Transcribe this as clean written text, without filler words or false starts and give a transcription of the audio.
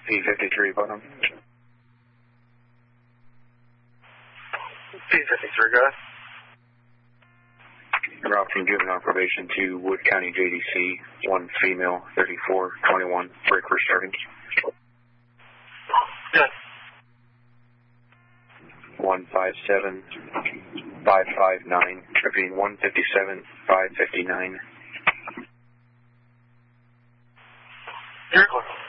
P53 bottom. P53, go ahead. Route from juvenile probation to Wood County JDC, 1 female, 3421, breaker starting. Good. 157559, between 157, 559. You're clear.